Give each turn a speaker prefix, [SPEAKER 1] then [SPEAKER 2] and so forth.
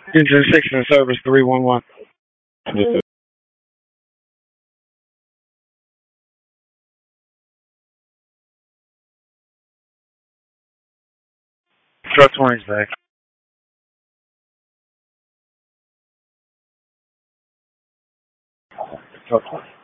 [SPEAKER 1] Engine 6 in service 311. Yes, Truck 20's back. Truck 20.